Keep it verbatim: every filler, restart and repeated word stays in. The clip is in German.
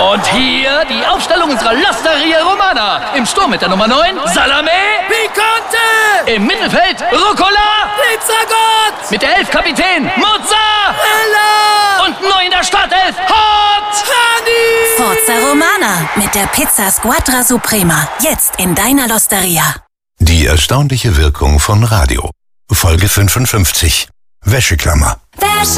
Und hier die Aufstellung unserer L'Osteria Romana. Im Sturm mit der Nummer neun, Salame Picante. Im Mittelfeld, Rucola Pizzagott. Mit der Elf Kapitän, Mozzarella. Und neu in der Startelf, Hot Honey. Forza Romana mit der Pizza Squadra Suprema. Jetzt in deiner L'Osteria. Die erstaunliche Wirkung von Radio. Folge fünfundfünfzig. Wäscheklammer.